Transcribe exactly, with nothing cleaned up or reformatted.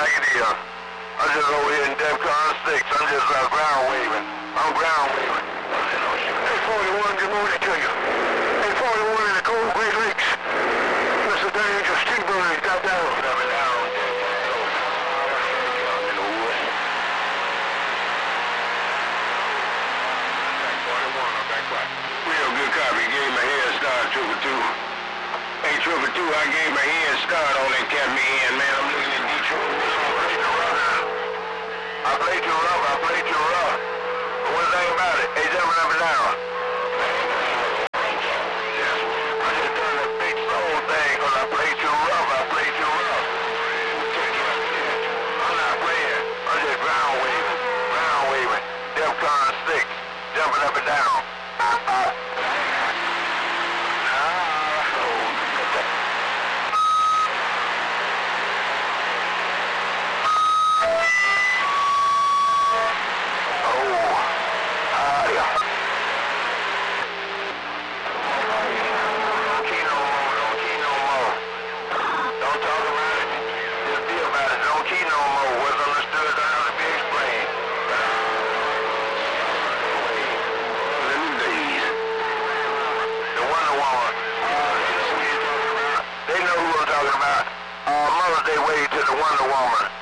like it is. I'm just over here in DEFCON six. I'm just uh, ground waving. I'm ground waving. eight forty-one, good morning to you. eight forty-one in the cold Great Lakes. Mister Danger, Steve Burns, got down. Coming down. In the woods. Back forty-one, I'm back quiet. Real good copy. Gave my head start, Trooper two. Hey, Trooper two, I gave my head start on that kept me in, man. I'm looking at Detroit. I played too rough, I played too rough. But one thing about it, they jumping up and down. I just done a big soul thing because I played too rough, I played too rough. I'm not playing, I'm just ground waving, ground waving. DEFCON six, jumping up and down. Uh-uh. They know who I'm talking about. Uh, Mother's Day way to the Wonder Woman.